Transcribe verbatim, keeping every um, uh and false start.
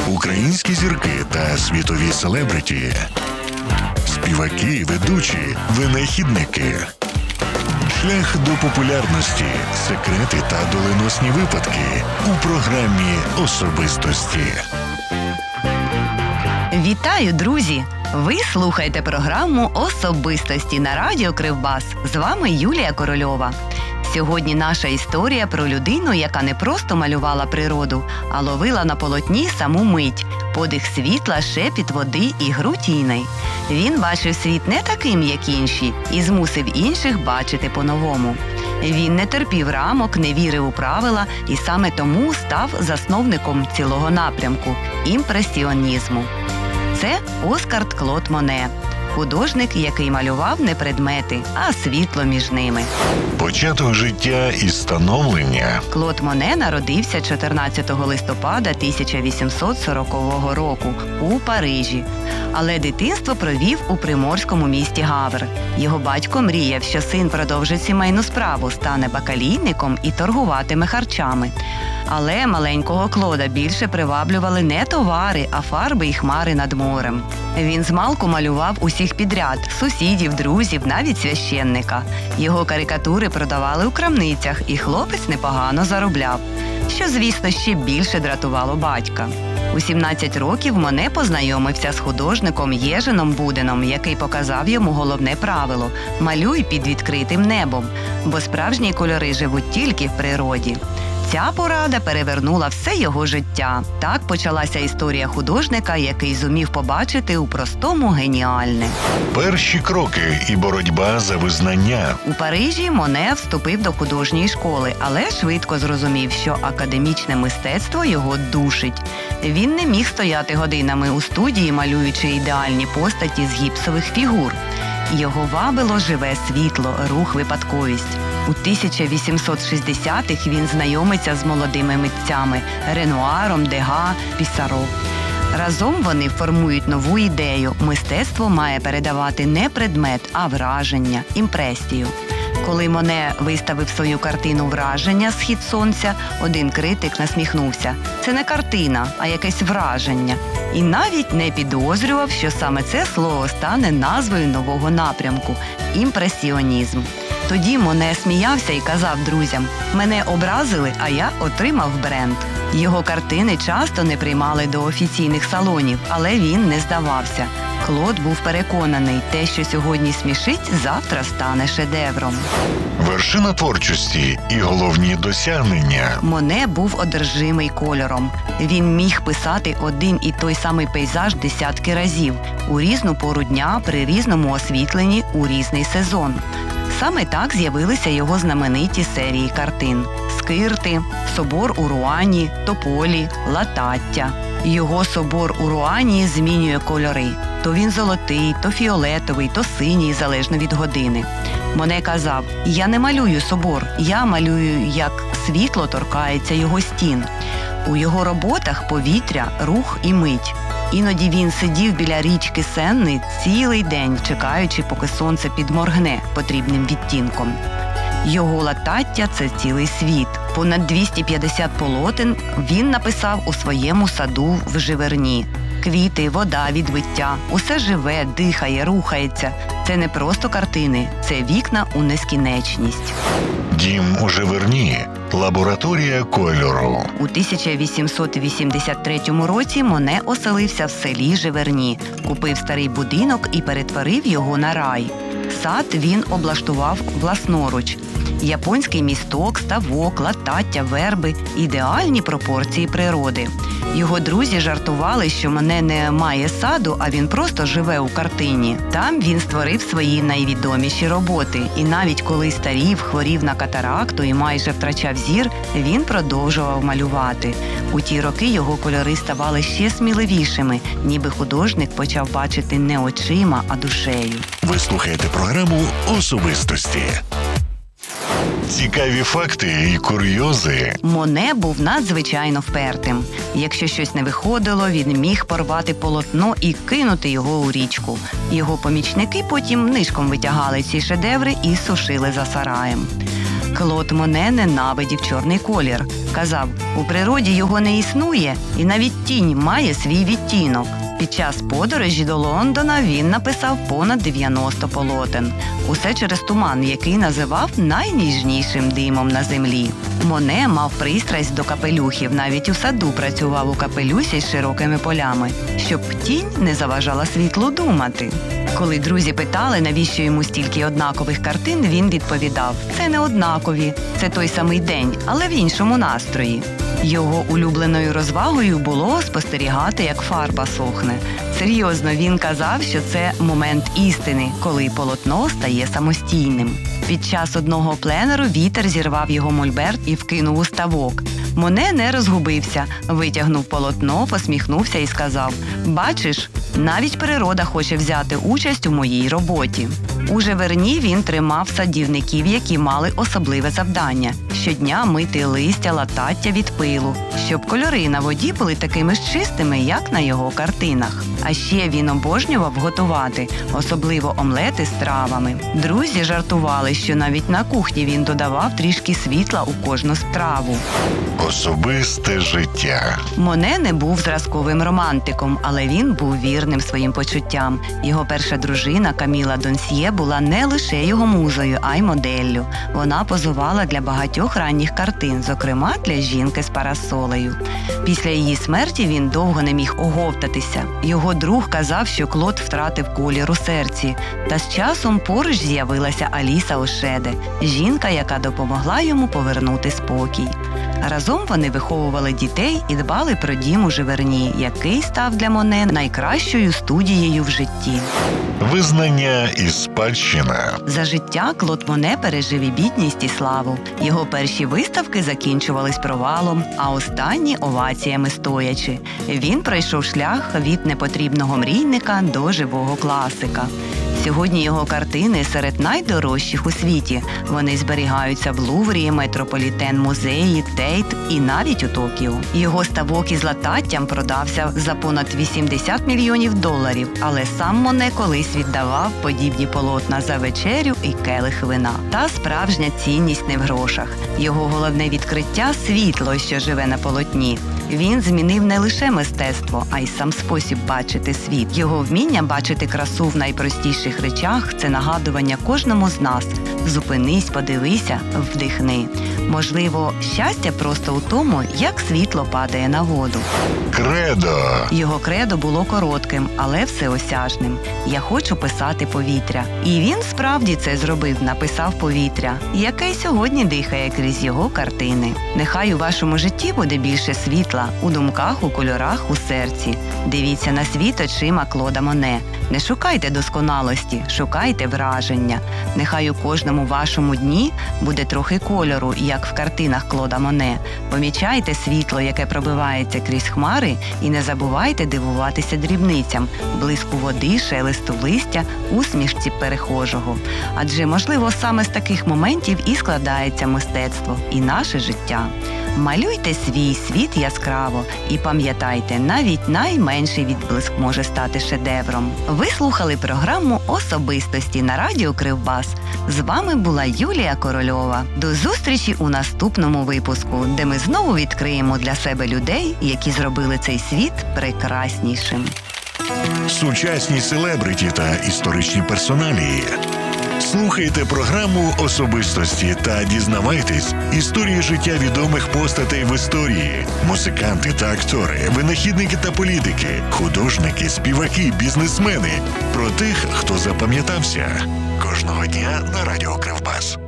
Українські зірки та світові селебриті, співаки, ведучі, винахідники. Шлях до популярності, секрети та доленосні випадки у програмі «Особистості». Вітаю, друзі! Ви слухаєте програму «Особистості» на радіо Кривбас. З вами Юлія Корольова. Сьогодні наша історія про людину, яка не просто малювала природу, а ловила на полотні саму мить, подих світла, шепіт води і гру тіней. Він бачив світ не таким, як інші, і змусив інших бачити по-новому. Він не терпів рамок, не вірив у правила і саме тому став засновником цілого напрямку – імпресіонізму. Це Оскар Клод Моне. Художник, який малював не предмети, а світло між ними. Початок життя і становлення. Клод Моне народився чотирнадцятого листопада тисяча вісімсот сорокового року у Парижі. Але дитинство провів у приморському місті Гавр. Його батько мріяв, що син продовжить сімейну справу, стане бакалійником і торгуватиме харчами. Але маленького Клода більше приваблювали не товари, а фарби і хмари над морем. Він змалку малював усіх підряд – сусідів, друзів, навіть священника. Його карикатури продавали у крамницях, і хлопець непогано заробляв. Що, звісно, ще більше дратувало батька. У сімнадцять років Моне познайомився з художником Єженом Буденом, який показав йому головне правило – малюй під відкритим небом, бо справжні кольори живуть тільки в природі. Ця порада перевернула все його життя. Так почалася історія художника, який зумів побачити у простому геніальне. Перші кроки і боротьба за визнання. У Парижі Моне вступив до художньої школи, але швидко зрозумів, що академічне мистецтво його душить. Він не міг стояти годинами у студії, малюючи ідеальні постаті з гіпсових фігур. Його вабило живе світло, рух, випадковість. У тисяча вісімсот шістдесятих він знайомиться з молодими митцями – Ренуаром, Дега, Пісаро. Разом вони формують нову ідею – мистецтво має передавати не предмет, а враження, імпресію. Коли Моне виставив свою картину «Враження. Схід сонця», один критик насміхнувся. Це не картина, а якесь враження. І навіть не підозрював, що саме це слово стане назвою нового напрямку – імпресіонізм. Тоді Моне сміявся і казав друзям: «Мене образили, а я отримав бренд». Його картини часто не приймали до офіційних салонів, але він не здавався. Клод був переконаний, те, що сьогодні смішить, завтра стане шедевром. Вершина творчості і головні досягнення. Моне був одержимий кольором. Він міг писати один і той самий пейзаж десятки разів, у різну пору дня, при різному освітленні, у різний сезон. Саме так з'явилися його знамениті серії картин – «Скирти», «Собор у Руані», «Тополі», «Латаття». Його «Собор у Руані» змінює кольори. То він золотий, то фіолетовий, то синій, залежно від години. Моне казав: «Я не малюю собор, я малюю, як світло торкається його стін». У його роботах повітря, рух і мить. Іноді він сидів біля річки Сенни цілий день, чекаючи, поки сонце підморгне потрібним відтінком. Його «Латаття» – це цілий світ. Понад двісті п'ятдесят полотен він написав у своєму саду в Живерні. Квіти, вода, відбиття – усе живе, дихає, рухається. Це не просто картини, це вікна у нескінченність. Дім у Живерні. Лабораторія кольору. У тисяча вісімсот вісімдесят третьому році Моне оселився в селі Живерні, купив старий будинок і перетворив його на рай. Сад він облаштував власноруч. Японський місток, ставок, латаття, верби – ідеальні пропорції природи. Його друзі жартували, що Моне не має саду, а він просто живе у картині. Там він створив свої найвідоміші роботи. І навіть коли старів, хворів на катаракту і майже втрачав зір, він продовжував малювати. У ті роки його кольори ставали ще сміливішими, ніби художник почав бачити не очима, а душею. Ви слухаєте програму «Особистості». Цікаві факти і курйози. Моне був надзвичайно впертим. Якщо щось не виходило, він міг порвати полотно і кинути його у річку. Його помічники потім нишком витягали ці шедеври і сушили за сараєм. Клод Моне ненавидів чорний колір. Казав, у природі його не існує, і навіть тінь має свій відтінок. Під час подорожі до Лондона він написав понад дев'яносто полотен. Усе через туман, який називав найніжнішим димом на землі. Моне мав пристрасть до капелюхів, навіть у саду працював у капелюсі з широкими полями, щоб тінь не заважала світлу думати. Коли друзі питали, навіщо йому стільки однакових картин, він відповідав: «Це не однакові, це той самий день, але в іншому настрої». Його улюбленою розвагою було спостерігати, як фарба сохне. Серйозно, він казав, що це момент істини, коли полотно стає самостійним. Під час одного пленеру вітер зірвав його мольберт і вкинув у ставок. Моне не розгубився, витягнув полотно, посміхнувся і сказав: «Бачиш, навіть природа хоче взяти участь у моїй роботі». У Живерні він тримав садівників, які мали особливе завдання – щодня мити листя, латаття від пилу, щоб кольори на воді були такими ж чистими, як на його картинах. А ще він обожнював готувати, особливо омлети з травами. Друзі жартували, що навіть на кухні він додавав трішки світла у кожну страву. Особисте життя. Моне не був зразковим романтиком, але він був вірним своїм почуттям. Його перша дружина Каміла Донсьє була не лише його музою, а й моделлю. Вона позувала для багатьох ранніх картин, зокрема для жінки з парасолею. Після її смерті він довго не міг оговтатися. Його друг казав, що Клод втратив колір у серці. Та з часом поруч з'явилася Аліса Ошеде, жінка, яка допомогла йому повернути спокій. Разом вони виховували дітей і дбали про дім у Живерні, який став для Моне найкращою студією в житті. Визнання і спадщина. За життя Клод Моне пережив і бідність, і славу. Його перші виставки закінчувались провалом, а останні – оваціями стоячи. Він пройшов шлях від непотрібного мрійника до живого класика. Сьогодні його картини серед найдорожчих у світі. Вони зберігаються в Луврі, Метрополітен-музеї, Тейт і навіть у Токіо. Його ставок із лататтям продався за понад вісімдесят мільйонів доларів, але сам Моне колись віддавав подібні полотна за вечерю і келих вина. Та справжня цінність не в грошах. Його головне відкриття – світло, що живе на полотні. Він змінив не лише мистецтво, а й сам спосіб бачити світ. Його вміння бачити красу в найпростіших речах – це нагадування кожному з нас. Зупинись, подивися, вдихни. Можливо, щастя просто у тому, як світло падає на воду. Кредо. Його кредо було коротким, але всеосяжним. «Я хочу писати повітря». І він справді це зробив, написав повітря, яке й сьогодні дихає крізь його картини. Нехай у вашому житті буде більше світла, у думках, у кольорах, у серці. Дивіться на світ очима Клода Моне. Не шукайте досконалості, шукайте враження. Нехай у кожному вашому дні буде трохи кольору, як в картинах Клода Моне. Помічайте світло, яке пробивається крізь хмари, і не забувайте дивуватися дрібницям – блиску води, шелесту листя, усмішці перехожого. Адже, можливо, саме з таких моментів і складається мистецтво, і наше життя. Малюйте свій світ яскраво і пам'ятайте, навіть найменший відблиск може стати шедевром. Ви слухали програму «Особистості» на радіо Кривбас. З вами була Юлія Корольова. До зустрічі у наступному випуску, де ми знову відкриємо для себе людей, які зробили цей світ прекраснішим. Сучасні селебриті та історичні персоналії. Слухайте програму «Особистості» та дізнавайтесь історії життя відомих постатей в історії. Музиканти та актори, винахідники та політики, художники, співаки, бізнесмени. Про тих, хто запам'ятався. Кожного дня на радіо Кривбас.